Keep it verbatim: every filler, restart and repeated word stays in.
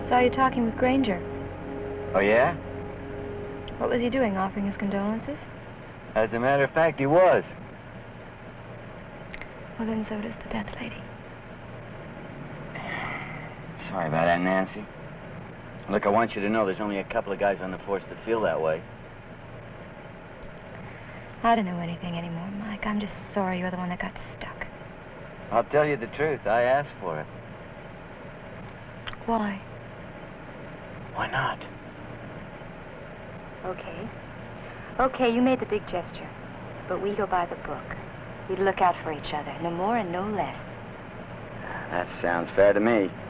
Saw you talking with Granger. Oh, yeah? What was he doing, offering his condolences? As a matter of fact, he was. Well, then so does the death lady. Sorry about that, Nancy. Look, I want you to know there's only a couple of guys on the force that feel that way. I don't know anything anymore, Mike. I'm just sorry you're the one that got stuck. I'll tell you the truth. I asked for it. Why? Why not? Okay. Okay, you made the big gesture. But we go by the book. We look out for each other, no more and no less. That sounds fair to me.